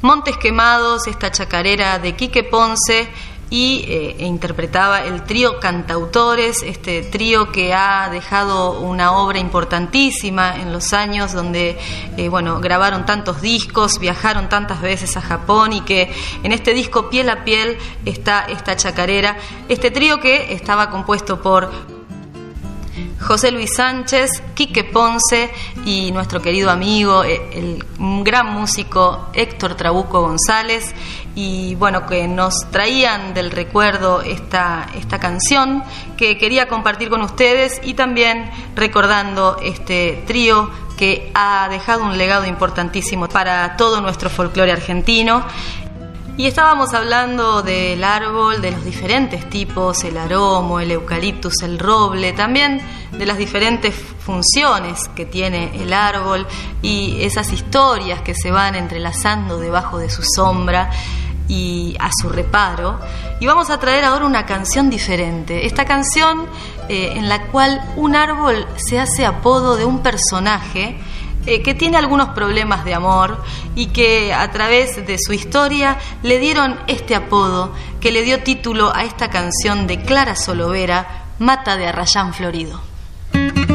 Montes Quemados, esta chacarera de Quique Ponce, y interpretaba el trío Cantautores, este trío que ha dejado una obra importantísima en los años, donde grabaron tantos discos, viajaron tantas veces a Japón, y que en este disco Piel a Piel está esta chacarera, este trío que estaba compuesto por José Luis Sánchez, Quique Ponce y nuestro querido amigo, el gran músico Héctor Trabuco González, y que nos traían del recuerdo esta canción que quería compartir con ustedes, y también recordando este trío que ha dejado un legado importantísimo para todo nuestro folclore argentino. Y estábamos hablando del árbol, de los diferentes tipos, el aromo, el eucaliptus, el roble, también de las diferentes funciones que tiene el árbol y esas historias que se van entrelazando debajo de su sombra y a su reparo. Y vamos a traer ahora una canción diferente, esta canción en la cual un árbol se hace apodo de un personaje que tiene algunos problemas de amor, y que a través de su historia le dieron este apodo que le dio título a esta canción de Clara Solovera, Mata de Arrayán Florido.